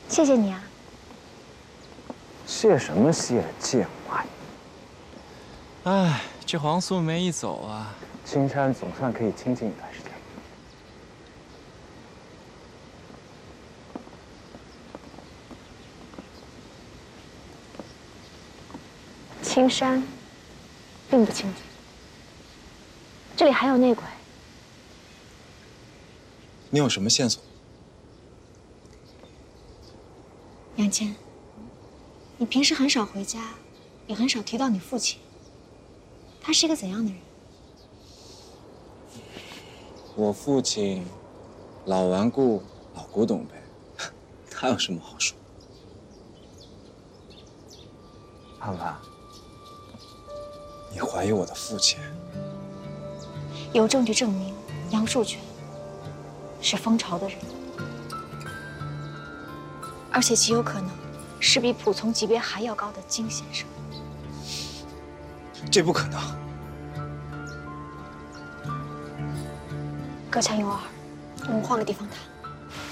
谢谢你啊。 谢什么谢，贱娃！ 哎，这黄素梅一走啊， 青山总算可以清静一段时间。 青山并不清静，这里还有内鬼。 你有什么线索？ 杨谦，你平时很少回家，也很少提到你父亲。他是一个怎样的人？ 我父亲老顽固、老古董呗，他有什么好说？ 盼盼， 你怀疑我的父亲？ 有证据证明杨树全是蜂巢的人，而且极有可能是比蒲从级别还要高的金先生。 这不可能。 隔墙有耳，我们换个地方谈。